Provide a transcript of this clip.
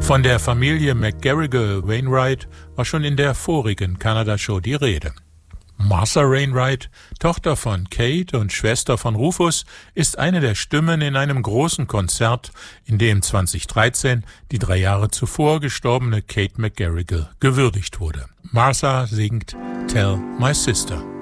Von der Familie McGarrigle Wainwright war schon in der vorigen Kanada-Show die Rede. Martha Wainwright, Tochter von Kate und Schwester von Rufus, ist eine der Stimmen in einem großen Konzert, in dem 2013 die 3 Jahre zuvor gestorbene Kate McGarrigle gewürdigt wurde. Martha singt Tell My Sister.